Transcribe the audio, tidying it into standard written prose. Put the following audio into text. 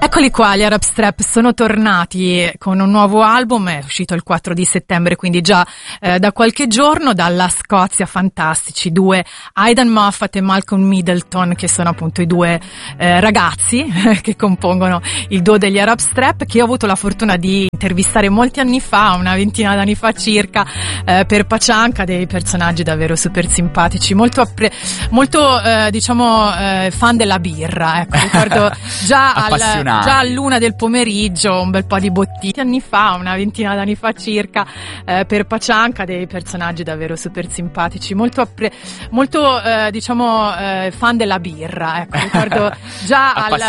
Eccoli qua, gli Arab Strap sono tornati con un nuovo album, è uscito il 4 di settembre, quindi già da qualche giorno, dalla Scozia, fantastici, due, Aidan Moffat e Malcolm Middleton, che sono appunto i due ragazzi che compongono il duo degli Arab Strap, che ho avuto la fortuna di intervistare molti anni fa, una ventina d'anni fa circa, per Pacianca, dei personaggi davvero super simpatici, molto fan della birra, ecco, ricordo già all'1 del pomeriggio un bel po' di bottiglie anni fa, una ventina d'anni fa circa, per Pacianca, dei personaggi davvero super simpatici, molto fan della birra, ecco, ricordo già